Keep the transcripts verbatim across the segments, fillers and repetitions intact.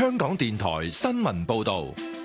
香港電台新聞報道。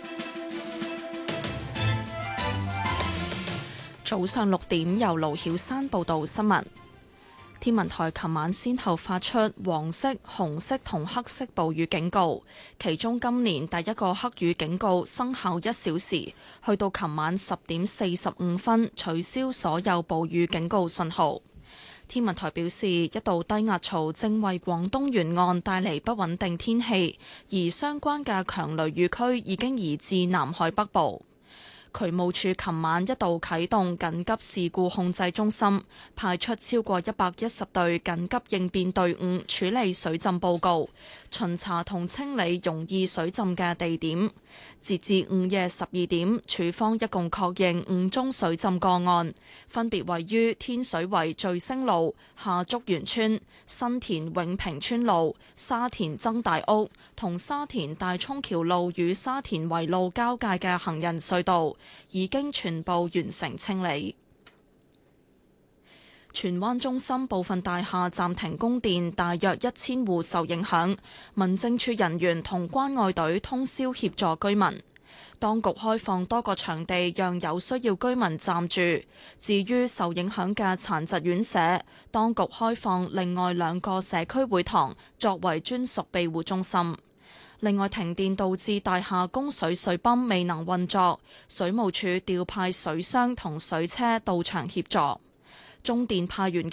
早上六點，由盧曉珊報道新聞。天文台琴晚先後發出黃色、紅色同黑色暴雨警告，其中今年第一個黑雨警告生效一小時，去到琴晚十點四十五分取消所有暴雨警告信號。天文台表示，一道低壓槽正為廣東沿岸帶嚟不穩定天氣，而相關嘅強雷雨區已經移至南海北部。渠務署琴晚一度啟動緊急事故控制中心，派出超過一百一十隊緊急應變隊伍處理水浸報告，巡查同清理容易水浸嘅地點。截至午夜十二點，署方一共確認五宗水浸個案，分別位於天水圍聚星路、下竹園村、新田永平村路、沙田曾大屋同沙田大涌橋路與沙田圍路交界嘅行人隧道，已經全部完成清理。荃灣中心部分大廈暫停供電，大約一千戶受影響。民政處人員同關愛隊通宵協助居民。當局開放多個場地，讓有需要居民暫住。至於受影響嘅殘疾院舍，當局開放另外兩個社區會堂作為專屬庇護中心。另外，停電導致大廈供水水泵未能運作，水務署調派水箱同水車到場協助。中電派員